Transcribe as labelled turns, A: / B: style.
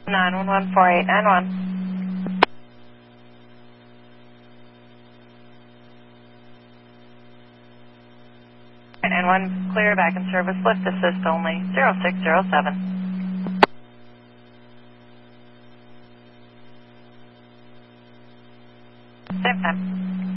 A: 911-4891. And one clear back in service, lift assist only, 0607. Same time.